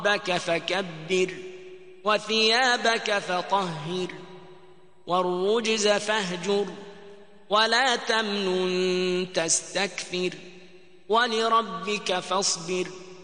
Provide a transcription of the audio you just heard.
ربك فكبر وثيابك فطهر والرجز فاهجر ولا تمنن تستكثر ولربك فاصبر